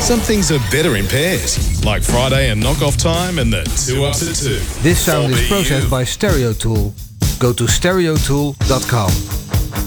Some things are better in pairs, like Friday and Knockoff Time and the 2 Ups at 2. This sound is processed by Stereo Tool. Go to stereotool.com.